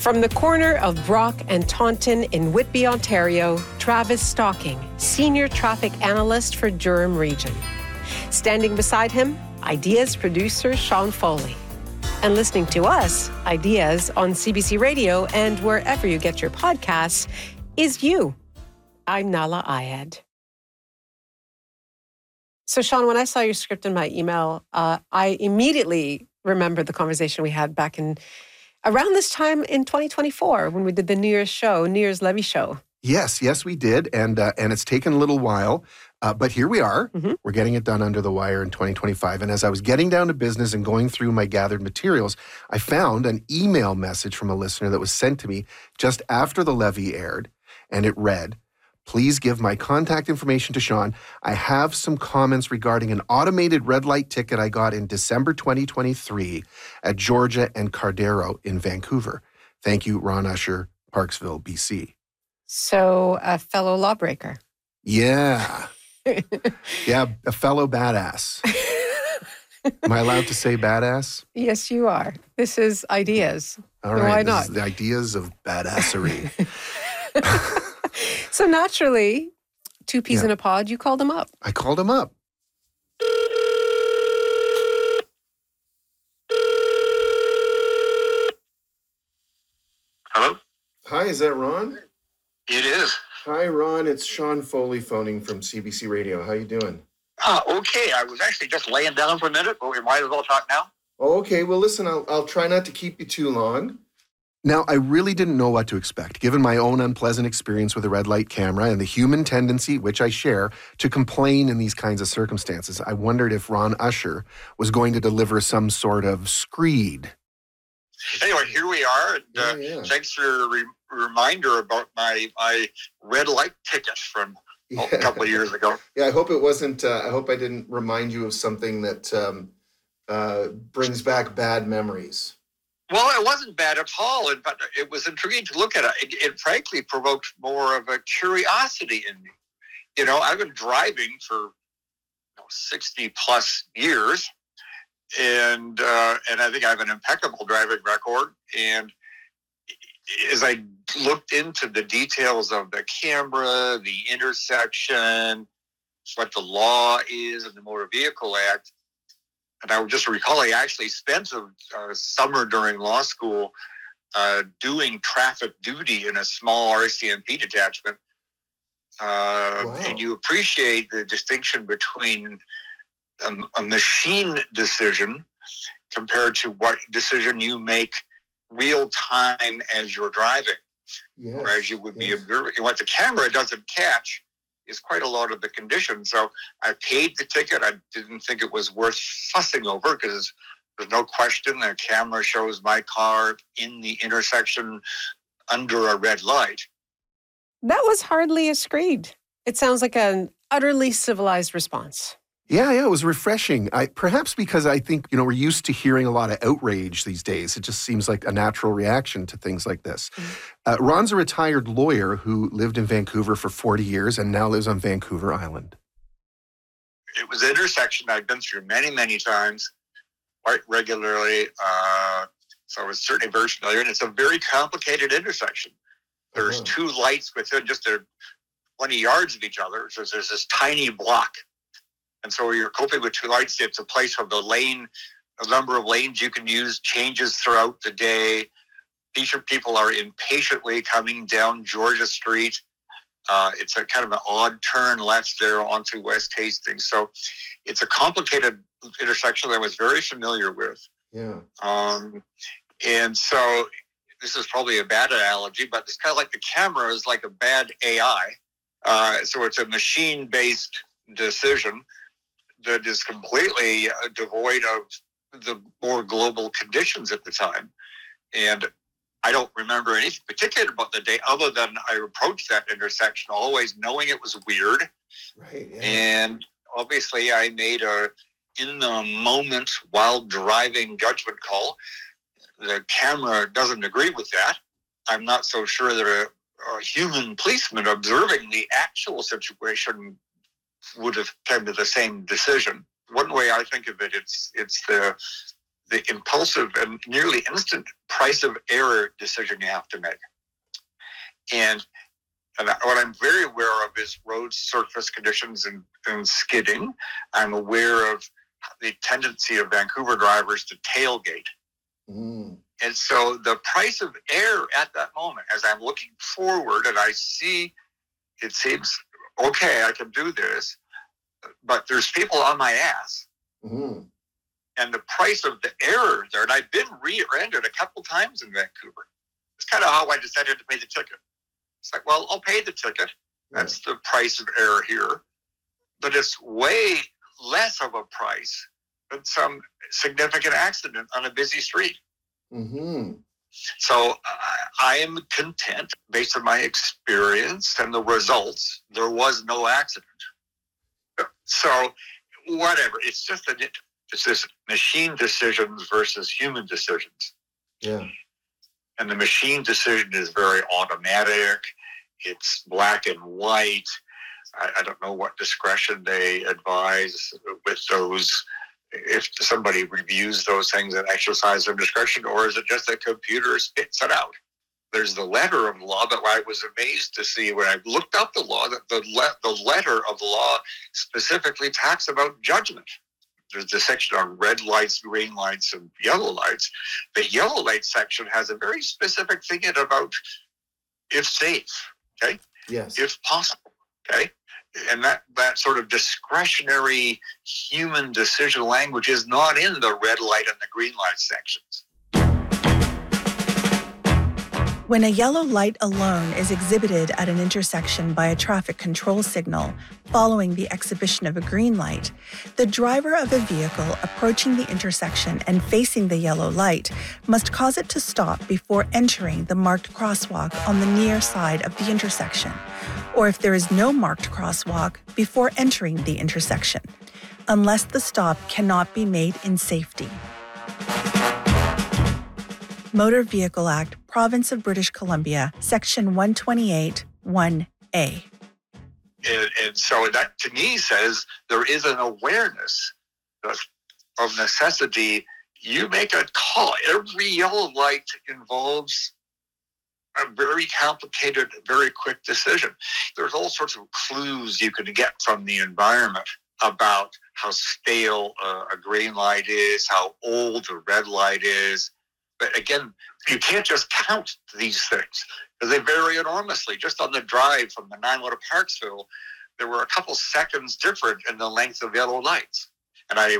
From the corner of Brock and Taunton in Whitby, Ontario, Travis Stocking, Senior Traffic Analyst for Durham Region. Standing beside him, Ideas producer Sean Foley. And listening to us, Ideas, on CBC Radio and wherever you get your podcasts, is you. I'm Nahlah Ayed. So, Sean, when I saw your script in my email, I immediately remembered the conversation we had back in around this time in 2024 when we did the New Year's Levy show. Yes, we did. And it's taken a little while, but here we are. Mm-hmm. We're getting it done under the wire in 2025. And as I was getting down to business and going through my gathered materials, I found an email message from a listener that was sent to me just after the levy aired. And it read, "Please give my contact information to Sean. I have some comments regarding an automated red light ticket I got in December 2023 at Georgia and Cardero in Vancouver. Thank you, Ron Usher, Parksville, BC." So, a fellow lawbreaker. Yeah. Yeah, a fellow badass. Am I allowed to say badass? Yes, you are. This is Ideas. All right. Why not? This is the Ideas of badassery. So naturally, two peas in a pod, you called him up. I called him up. Hello? Hi, is that Ron? It is. Hi, Ron. It's Sean Foley phoning from CBC Radio. How you doing? Okay. I was actually just laying down for a minute, but we might as well talk now. Oh, okay. Well, listen, I'll try not to keep you too long. Now, I really didn't know what to expect, given my own unpleasant experience with a red light camera and the human tendency, which I share, to complain in these kinds of circumstances. I wondered if Ron Usher was going to deliver some sort of screed. Anyway, here we are. And, thanks for your reminder about my red light ticket from a couple of years ago. Yeah, I hope it wasn't, I hope I didn't remind you of something that brings back bad memories. Well, it wasn't bad at all, but it was intriguing to look at it. It frankly provoked more of a curiosity in me. You know, I've been driving for 60 plus years, and I think I have an impeccable driving record. And as I looked into the details of the camera, the intersection, what the law is in the Motor Vehicle Act, and I would just recall I actually spent a summer during law school doing traffic duty in a small RCMP detachment. Wow. And you appreciate the distinction between a machine decision compared to what decision you make real time as you're driving. Yes. Whereas you would be observing. What the camera doesn't catch is quite a lot of the conditions. So I paid the ticket. I didn't think it was worth fussing over because there's no question the camera shows my car in the intersection under a red light. That was hardly a screed. It sounds like an utterly civilized response. Yeah, it was refreshing. Perhaps because I think, we're used to hearing a lot of outrage these days. It just seems like a natural reaction to things like this. Mm-hmm. Ron's a retired lawyer who lived in Vancouver for 40 years and now lives on Vancouver Island. It was an intersection I've been through many, many times, quite regularly. So I was certainly very familiar. And it's a very complicated intersection. There's two lights within just 20 yards of each other. So there's this tiny block. And so you're coping with two lights. It's a place where the number of lanes you can use changes throughout the day. People are impatiently coming down Georgia Street. It's a kind of an odd turn left there onto West Hastings. So it's a complicated intersection that I was very familiar with. Yeah. And so this is probably a bad analogy, but it's kind of like the camera is like a bad AI. So it's a machine-based decision that is completely devoid of the more global conditions at the time. And I don't remember anything particular about the day other than I approached that intersection always knowing it was weird. Right. Yeah. And obviously I made in the moment while driving judgment call. The camera doesn't agree with that. I'm not so sure that a human policeman observing the actual situation would have come to the same decision. One way I think of it, it's the impulsive and nearly instant price of error decision you have to make. And what I'm very aware of is road surface conditions and skidding. I'm aware of the tendency of Vancouver drivers to tailgate. Mm. And so the price of error at that moment, as I'm looking forward and I see, it seems, okay, I can do this, but there's people on my ass. Mm-hmm. And the price of the error there, and I've been rear-ended a couple times in Vancouver. It's kind of how I decided to pay the ticket. It's like, well, I'll pay the ticket. That's the price of error here. But it's way less of a price than some significant accident on a busy street. Mm-hmm. So I am content, based on my experience and the results, there was no accident. So whatever, it's this machine decisions versus human decisions. Yeah. And the machine decision is very automatic. It's black and white. I don't know what discretion they advise with those. If somebody reviews those things and exercise their discretion, or is it just that computer spits it out? There's the letter of the law, but I was amazed to see when I looked up the law that the letter of the law specifically talks about judgment. There's the section on red lights, green lights, and yellow lights. The yellow light section has a very specific thing in about if safe, okay? Yes. If possible, okay? And that sort of discretionary human decision language is not in the red light and the green light sections. When a yellow light alone is exhibited at an intersection by a traffic control signal following the exhibition of a green light, the driver of a vehicle approaching the intersection and facing the yellow light must cause it to stop before entering the marked crosswalk on the near side of the intersection, or if there is no marked crosswalk, before entering the intersection, unless the stop cannot be made in safety. Motor Vehicle Act, Province of British Columbia, Section 128, 1A. And so that, to me, says there is an awareness of necessity. You make a call. Every yellow light involves a very complicated, very quick decision. There's all sorts of clues you can get from the environment about how stale a green light is, how old a red light is. But again, you can't just count these things because they vary enormously. Just on the drive from the 9 to Parksville, there were a couple seconds different in the length of yellow lights. And I